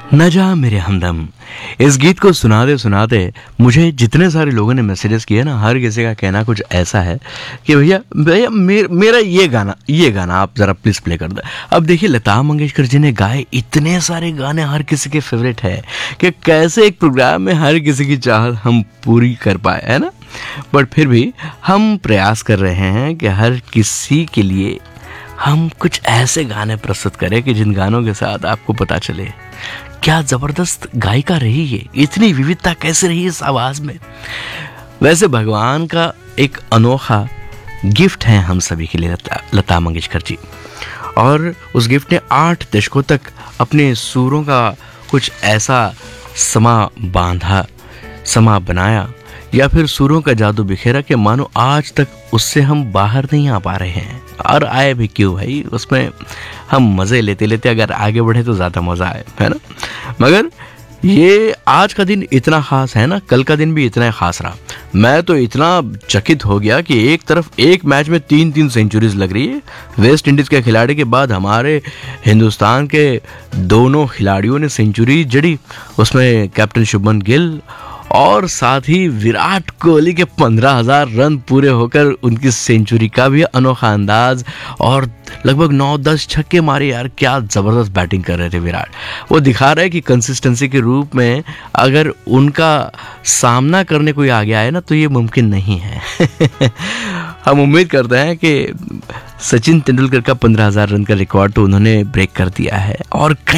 न जा मेरे हमदम। इस गीत को सुनाते सुनाते मुझे जितने सारे लोगों ने मैसेजेस किए ना, हर किसी का कहना कुछ ऐसा है कि भैया भैया मेरा ये गाना आप ज़रा प्लीज़ प्ले कर दो। अब देखिए, लता मंगेशकर जी ने गाए इतने सारे गाने, हर किसी के फेवरेट है कि कैसे एक प्रोग्राम में हर किसी की चाहत हम पूरी कर पाए, है ना। बट फिर भी हम प्रयास कर रहे हैं कि हर किसी के लिए हम कुछ ऐसे गाने प्रस्तुत करें कि जिन गानों के साथ आपको पता चले क्या जबरदस्त गायिका रही है, इतनी विविधता कैसे रही इस आवाज में। वैसे भगवान का एक अनोखा गिफ्ट है हम सभी के लिए लता मंगेशकर जी, और उस गिफ्ट ने 8 दशकों तक अपने सुरों का कुछ ऐसा समा बनाया या फिर सुरों का जादू बिखेरा कि मानो आज तक उससे हम बाहर नहीं आ पा रहे हैं। और आए भी क्यों भाई, उसमें हम मज़े लेते लेते अगर आगे बढ़े तो ज़्यादा मज़ा आए, है ना। मगर ये आज का दिन इतना ख़ास है ना, कल का दिन भी इतना ख़ास रहा। मैं तो इतना चकित हो गया कि एक तरफ एक मैच में 3-3 सेंचुरीज लग रही है। वेस्ट इंडीज़ के खिलाड़ी के बाद हमारे हिंदुस्तान के दोनों खिलाड़ियों ने सेंचुरी जड़ी, उसमें कैप्टन शुभमन गिल और साथ ही विराट कोहली के 15,000 रन पूरे होकर उनकी सेंचुरी का भी अनोखा अंदाज, और लगभग 9-10 छक्के मारे। यार क्या ज़बरदस्त बैटिंग कर रहे थे विराट। वो दिखा रहा है कि कंसिस्टेंसी के रूप में अगर उनका सामना करने कोई आ गया है ना, तो ये मुमकिन नहीं है। हम उम्मीद करते हैं कि सचिन तेंदुलकर का 15,000 रन का रिकॉर्ड तो उन्होंने ब्रेक कर दिया है, और